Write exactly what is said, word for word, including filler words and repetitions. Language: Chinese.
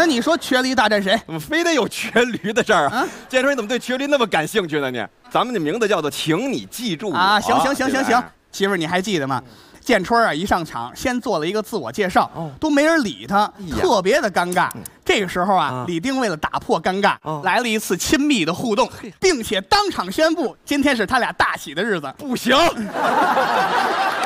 那你说瘸驴大战谁？ 怎么非得有瘸驴的事儿啊？ 啊建春，你怎么对瘸驴那么感兴趣呢？你，咱们的名字叫做，请你记住我啊！行行行行行，媳妇儿你还记得吗？建春啊，一上场先做了一个自我介绍， 哦、 都没人理他，特别的尴尬。嗯、这个时候啊，啊李丁为了打破尴尬，哦、来了一次亲密的互动，并且当场宣布，今天是他俩大喜的日子。 不行。